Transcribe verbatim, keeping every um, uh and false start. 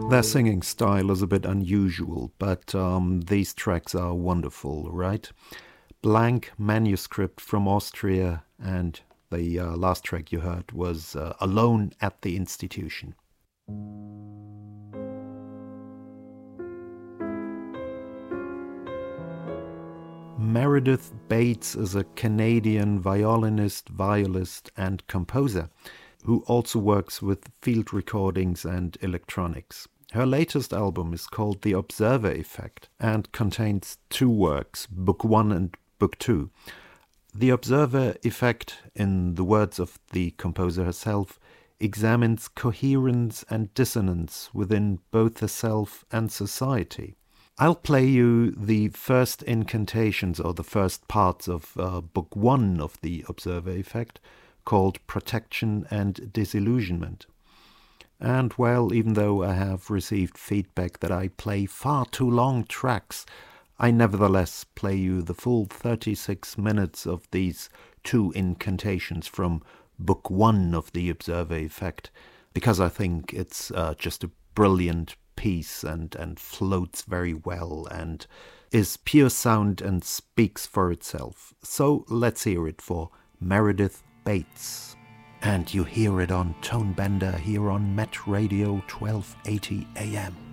Their singing style is a bit unusual, but um, these tracks are wonderful, right? Blank Manuscript from Austria, and the uh, last track you heard was uh, Alone at the Institution. Meredith Bates is a Canadian violinist, violist, and composer who also works with field recordings and electronics. Her latest album is called The Observer Effect and contains two works, Book One and Book Two. The Observer Effect, in the words of the composer herself, examines coherence and dissonance within both the self and society. I'll play you the first incantations or the first parts of uh, Book One of The Observer Effect, called Protection and Disillusionment. And well, even though I have received feedback that I play far too long tracks, I nevertheless play you the full thirty-six minutes of these two incantations from Book One of The Observer Effect, because I think it's uh, just a brilliant piece and, and floats very well and is pure sound and speaks for itself. So let's hear it for Meredith Bates. And you hear it on Tonebender here on Met Radio twelve eighty A M.